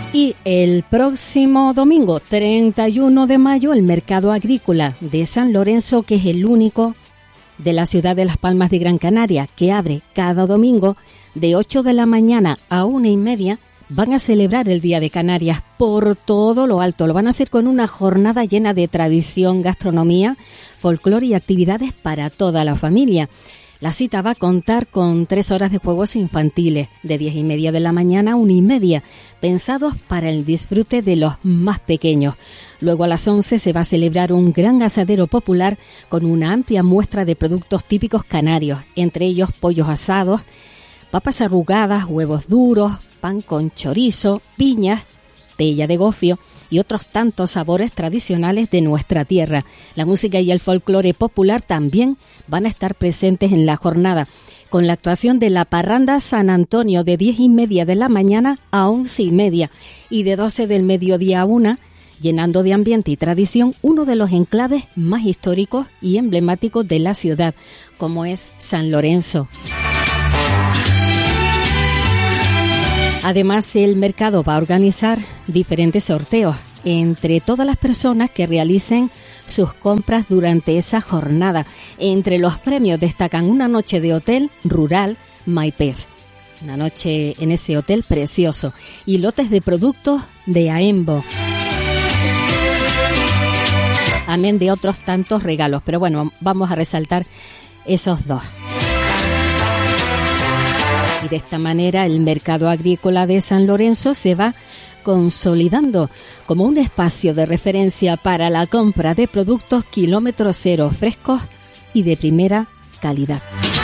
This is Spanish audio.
Y el próximo domingo, 31 de mayo, el Mercado Agrícola de San Lorenzo, que es el único de la ciudad de Las Palmas de Gran Canaria, que abre cada domingo de 8 de la mañana a 1:30, van a celebrar el Día de Canarias por todo lo alto. Lo van a hacer con una jornada llena de tradición, gastronomía, folclore y actividades para toda la familia. La cita va a contar con 3 horas de juegos infantiles, de 10:30 de la mañana a 1:30, pensados para el disfrute de los más pequeños. Luego a las 11 se va a celebrar un gran asadero popular con una amplia muestra de productos típicos canarios, entre ellos pollos asados, papas arrugadas, huevos duros, pan con chorizo, piñas, paella de gofio y otros tantos sabores tradicionales de nuestra tierra. La música y el folclore popular también van a estar presentes en la jornada, con la actuación de la Parranda San Antonio de 10:30 de la mañana a 11:30 y de 12 del mediodía a 1, llenando de ambiente y tradición uno de los enclaves más históricos y emblemáticos de la ciudad, como es San Lorenzo. Además, el mercado va a organizar diferentes sorteos entre todas las personas que realicen sus compras durante esa jornada. Entre los premios destacan una noche de hotel rural Maipés, una noche en ese hotel precioso, y lotes de productos de Aembo, amén de otros tantos regalos. Pero bueno, vamos a resaltar esos dos. Y de esta manera el Mercado Agrícola de San Lorenzo se va consolidando como un espacio de referencia para la compra de productos kilómetro cero frescos y de primera calidad.